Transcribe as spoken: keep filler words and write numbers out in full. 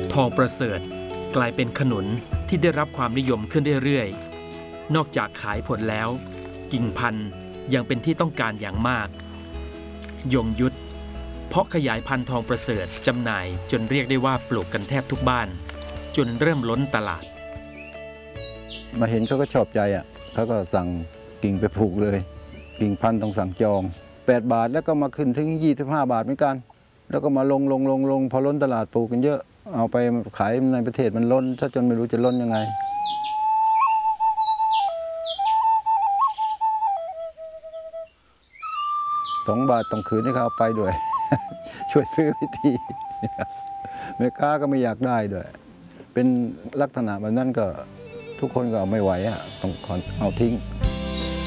ทองประเสริฐกลายเป็นขนุนที่ได้รับความนิยมขึ้นเรื่อยๆนอกจากขายผลแล้วกิ่งพันธุ์ยังเป็นที่ต้องการอย่างมากยงยุทธเพาะขยายพันธุ์ทองประเสริฐจำหน่ายจนเรียกได้ว่าปลูกกันแทบทุกบ้านจนเริ่มล้นตลาดมาเห็นเขาก็ชอบใจอ่ะเขาก็สั่งกิ่งไปปลูกเลยกิ่งพันธุ์ต้องสั่งจองแปดบาทแล้วก็มาขึ้นถึงยี่สิบห้าบาทเหมือนกันแล้วก็มาลงลงลงลงพอล้นตลาดปลูกกันเยอะเอาไปขายในประเทศมันล้นซะจนไม่รู้จะล้นยังไงสองบาทต้องคืนให้เขาเอาไปด้วย ช่วยซื้อพิธีแม่ค้าก็ไม่อยากได้ด้วยเป็นลักษณะแบบนั้นก็ทุกคนก็ไม่ไหวอ่ะต้องเอาทิ้ง